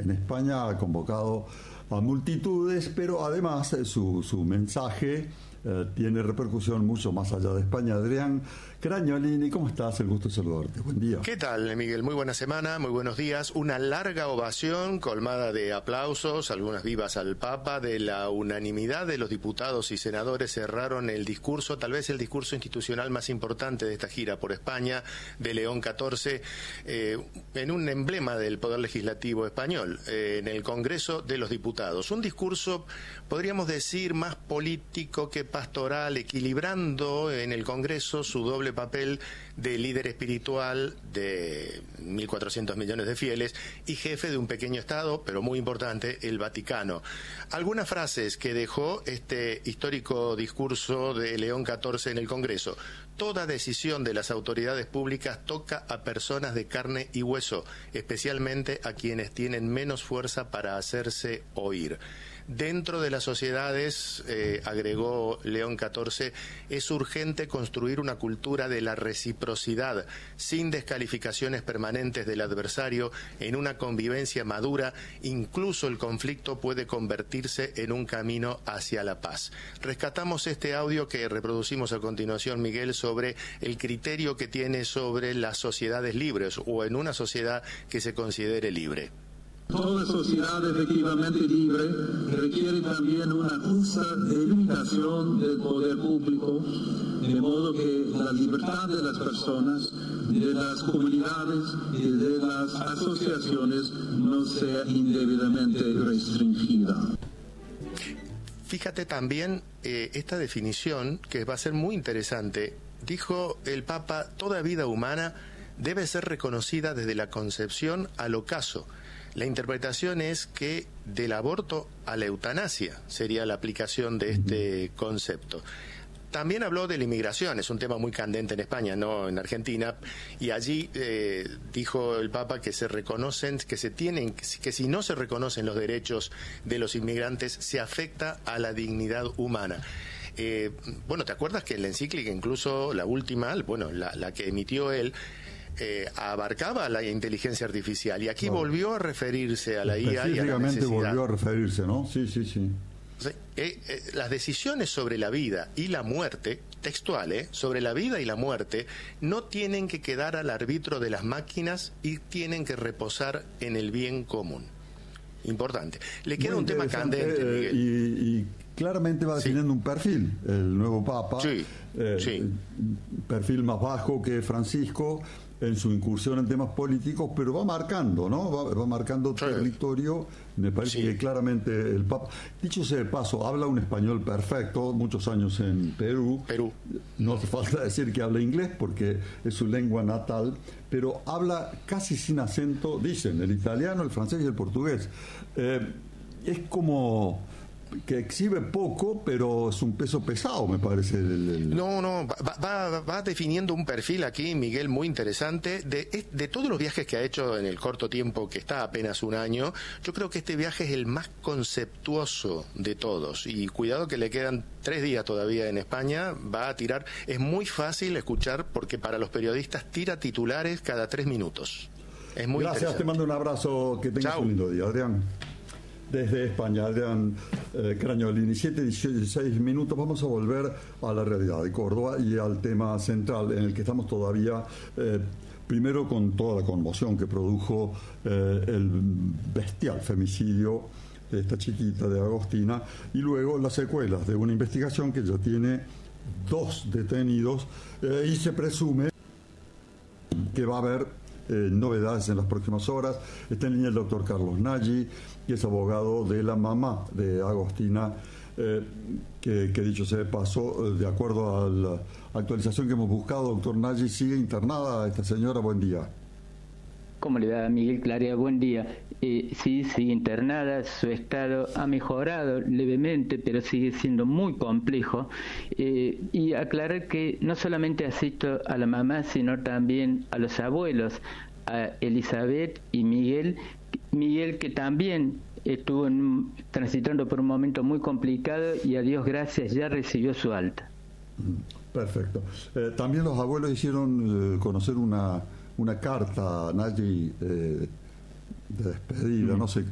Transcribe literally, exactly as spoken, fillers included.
en España ha convocado a multitudes, pero además eh, su, su mensaje eh, tiene repercusión mucho más allá de España. Adrián Cragnolini, ¿cómo estás? El gusto de saludarte. Buen día. ¿Qué tal, Miguel? Muy buena semana, muy buenos días. Una larga ovación colmada de aplausos, algunas vivas al Papa. De la unanimidad de los diputados y senadores cerraron el discurso, tal vez el discurso institucional más importante de esta gira por España, de León catorce, eh, en un emblema del Poder Legislativo español, eh, en el Congreso de los Diputados. Un discurso, podríamos decir, más político que pastoral, equilibrando en el Congreso su doble papel de líder espiritual de mil cuatrocientos millones de fieles y jefe de un pequeño Estado, pero muy importante, el Vaticano. Algunas frases que dejó este histórico discurso de León catorce en el Congreso. Toda decisión de las autoridades públicas toca a personas de carne y hueso, especialmente a quienes tienen menos fuerza para hacerse oír. Dentro de las sociedades, eh, agregó León catorce, es urgente construir una cultura de la reciprocidad, sin descalificaciones permanentes del adversario, en una convivencia madura. Incluso el conflicto puede convertirse en un camino hacia la paz. Rescatamos este audio que reproducimos a continuación, Miguel, sobre el criterio que tiene sobre las sociedades libres o en una sociedad que se considere libre. Toda sociedad efectivamente libre requiere también una justa delimitación del poder público, de modo que la libertad de las personas, de las comunidades y de las asociaciones no sea indebidamente restringida. Fíjate también eh, esta definición, que va a ser muy interesante. Dijo el Papa, toda vida humana debe ser reconocida desde la concepción al ocaso. La interpretación es que del aborto a la eutanasia sería la aplicación de este concepto. También habló de la inmigración, es un tema muy candente en España, no en Argentina, y allí eh, dijo el Papa que se reconocen, que se tienen, que si no se reconocen los derechos de los inmigrantes, se afecta a la dignidad humana. Eh, bueno, ¿te acuerdas que en la encíclica, incluso la última, bueno, la, la que emitió él, Eh, abarcaba la inteligencia artificial y aquí no. volvió a referirse a la I A y a la necesidad. volvió a referirse, ¿no? Sí, sí, sí. sí eh, eh, las decisiones sobre la vida y la muerte, textual, ¿eh? sobre la vida y la muerte, no tienen que quedar al arbitrio de las máquinas y tienen que reposar en el bien común. Importante. Le queda un tema candente, eh, Miguel. Y, y claramente va definiendo sí. un perfil, el nuevo Papa. Sí, eh, sí. Perfil más bajo que Francisco en su incursión en temas políticos, pero va marcando, ¿no? Va, va marcando sí. territorio. Me parece sí. que claramente el Papa, dicho sea de paso, habla un español perfecto, muchos años en Perú. Perú. No hace falta decir que habla inglés porque es su lengua natal, pero habla casi sin acento, dicen, el italiano, el francés y el portugués. Eh, es como que exhibe poco, pero es un peso pesado, me parece. El, el... No, no, va, va, va definiendo un perfil aquí, Miguel, muy interesante. De, de todos los viajes que ha hecho en el corto tiempo, que está apenas un año, yo creo que este viaje es el más conceptuoso de todos. Y cuidado que le quedan tres días todavía en España, va a tirar. Es muy fácil escuchar, porque para los periodistas tira titulares cada tres minutos. Es muy Gracias, te mando un abrazo, que tengas Chau. un lindo día, Adrián. Desde España, Adrián eh, Cragnolini, siete dieciséis minutos, vamos a volver a la realidad de Córdoba y al tema central en el que estamos todavía, eh, primero con toda la conmoción que produjo eh, el bestial femicidio de esta chiquita de Agostina, y luego las secuelas de una investigación que ya tiene dos detenidos eh, y se presume que va a haber Eh, novedades en las próximas horas. Está en línea el doctor Carlos Nagy, que es abogado de la mamá de Agostina, eh, que, que dicho sea de paso, de acuerdo a la actualización que hemos buscado, doctor Nagy, sigue internada esta señora. Buen día. ¿Cómo le va, Miguel Clarea? Buen día. Eh, sí, sigue internada, su estado ha mejorado levemente, pero sigue siendo muy complejo. Eh, y aclarar que no solamente asisto a la mamá, sino también a los abuelos, a Elizabeth y Miguel. Miguel, que también estuvo en, transitando por un momento muy complicado y a Dios gracias ya recibió su alta. Perfecto. Eh, también los abuelos hicieron eh, conocer una... una carta, Nagy, eh, de despedida, mm. no sé